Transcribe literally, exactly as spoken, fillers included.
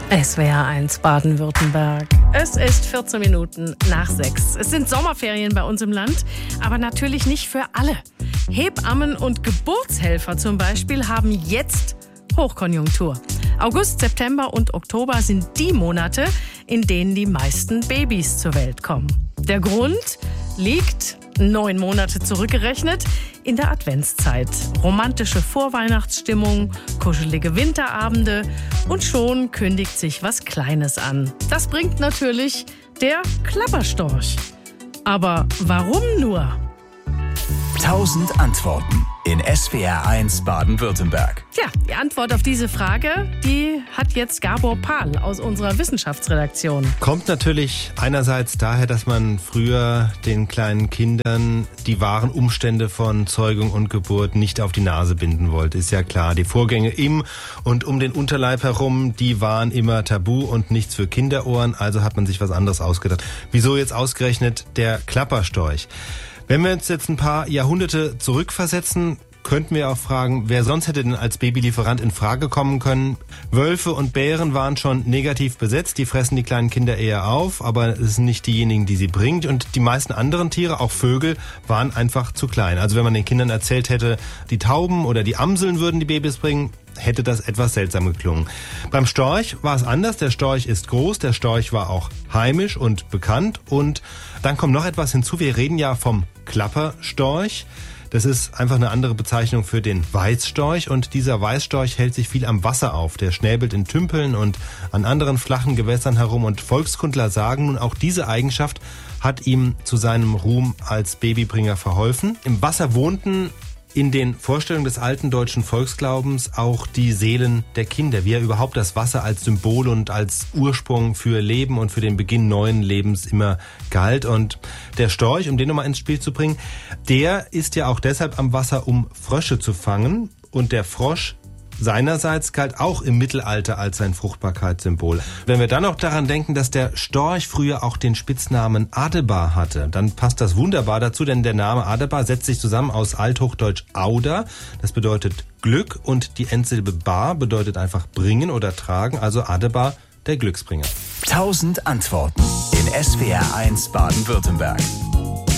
S W R eins Baden-Württemberg. Es ist vierzehn Minuten nach sechs. Es sind Sommerferien bei uns im Land, aber natürlich nicht für alle. Hebammen und Geburtshelfer zum Beispiel haben jetzt Hochkonjunktur. August, September und Oktober sind die Monate, in denen die meisten Babys zur Welt kommen. Der Grund liegt, neun Monate zurückgerechnet, in der Adventszeit. Romantische Vorweihnachtsstimmung, kuschelige Winterabende und schon kündigt sich was Kleines an. Das bringt natürlich der Klapperstorch. Aber warum nur? Tausend Antworten in S W R eins Baden-Württemberg. Tja, die Antwort auf diese Frage, die hat jetzt Gabor Pahl aus unserer Wissenschaftsredaktion. Kommt natürlich einerseits daher, dass man früher den kleinen Kindern die wahren Umstände von Zeugung und Geburt nicht auf die Nase binden wollte. Ist ja klar, die Vorgänge im und um den Unterleib herum, die waren immer tabu und nichts für Kinderohren, also hat man sich was anderes ausgedacht. Wieso jetzt ausgerechnet der Klapperstorch? Wenn wir uns jetzt ein paar Jahrhunderte zurückversetzen, könnten wir auch fragen, wer sonst hätte denn als Babylieferant in Frage kommen können? Wölfe und Bären waren schon negativ besetzt, die fressen die kleinen Kinder eher auf, aber es sind nicht diejenigen, die sie bringt. Und die meisten anderen Tiere, auch Vögel, waren einfach zu klein. Also wenn man den Kindern erzählt hätte, die Tauben oder die Amseln würden die Babys bringen, hätte das etwas seltsam geklungen. Beim Storch war es anders. Der Storch ist groß, der Storch war auch heimisch und bekannt. Und dann kommt noch etwas hinzu. Wir reden ja vom Klapperstorch. Das ist einfach eine andere Bezeichnung für den Weißstorch. Und dieser Weißstorch hält sich viel am Wasser auf. Der schnäbelt in Tümpeln und an anderen flachen Gewässern herum. Und Volkskundler sagen nun, auch diese Eigenschaft hat ihm zu seinem Ruhm als Babybringer verholfen. Im Wasser wohnten in den Vorstellungen des alten deutschen Volksglaubens auch die Seelen der Kinder, wie ja überhaupt das Wasser als Symbol und als Ursprung für Leben und für den Beginn neuen Lebens immer galt. Und der Storch, um den nochmal ins Spiel zu bringen, der ist ja auch deshalb am Wasser, um Frösche zu fangen. Und der Frosch seinerseits galt auch im Mittelalter als sein Fruchtbarkeitssymbol. Wenn wir dann noch daran denken, dass der Storch früher auch den Spitznamen Adebar hatte, dann passt das wunderbar dazu, denn der Name Adebar setzt sich zusammen aus Althochdeutsch Auder, das bedeutet Glück, und die Endsilbe Bar bedeutet einfach bringen oder tragen, also Adebar, der Glücksbringer. Tausend Antworten in S W R eins Baden-Württemberg.